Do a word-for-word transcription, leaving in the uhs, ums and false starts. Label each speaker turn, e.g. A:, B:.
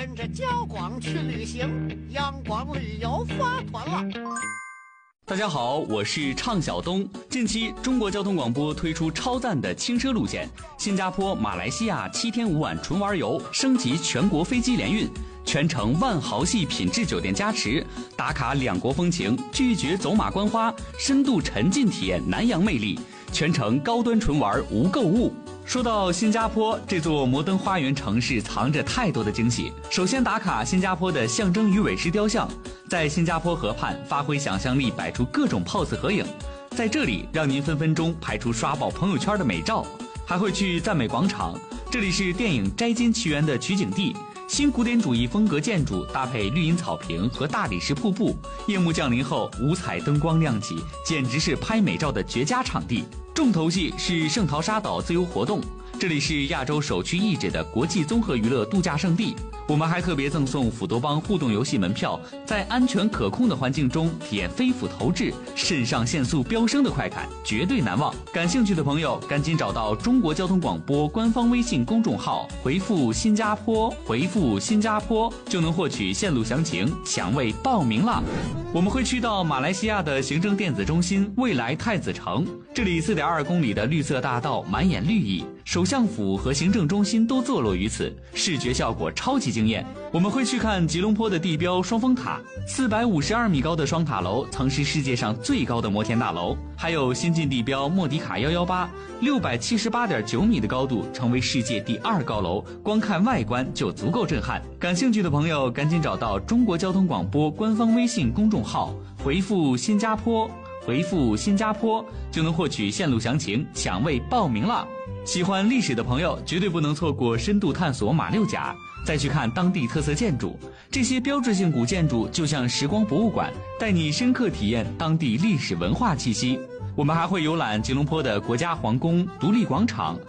A: 跟着焦广去旅行，阳光旅游发团了。
B: 大家好，我是畅晓东。近期中国交通广播推出超赞的轻奢路线，新加坡、马来西亚七天五晚纯玩游，升级全国飞机联运，全程万豪系品质酒店加持，打卡两国风情，拒绝走马观花，深度沉浸体验南洋魅力，全程高端纯玩无购物。说到新加坡，这座摩登花园城市藏着太多的惊喜。首先打卡新加坡的象征鱼尾狮雕像，在新加坡河畔发挥想象力，摆出各种 pose 合影，在这里让您分分钟拍出刷爆朋友圈的美照。还会去赞美广场，这里是电影《摘金奇缘》的取景地，新古典主义风格建筑搭配绿荫草坪和大理石瀑布，夜幕降临后五彩灯光亮起，简直是拍美照的绝佳场地。重头戏是圣淘沙岛自由活动，这里是亚洲首屈一指的国际综合娱乐度假胜地。我们还特别赠送斧头帮互动游戏门票，在安全可控的环境中体验飞斧投掷，肾上腺素飙升的快感，绝对难忘。感兴趣的朋友赶紧找到中国交通广播官方微信公众号，回复新加坡，回复新加坡就能获取线路详情，抢位报名啦。我们会去到马来西亚的行政电子中心未来太子城，这里 四点二公里的绿色大道满眼绿意，首相府和行政中心都坐落于此，视觉效果超级惊艳。我们会去看吉隆坡的地标双峰塔，四百五十二米高的双塔楼曾是世界上最高的摩天大楼，还有新晋地标莫迪卡一一八， 六百七十八点九米的高度，成为世界第二高楼，光看外观就足够震撼。感兴趣的朋友赶紧找到中国交通广播官方微信公众号，回复新加坡，回复新加坡就能获取线路详情，抢位报名了。喜欢历史的朋友绝对不能错过深度探索马六甲，再去看当地特色建筑，这些标志性古建筑就像时光博物馆，带你深刻体验当地历史文化气息。我们还会游览吉隆坡的国家皇宫、独立广场、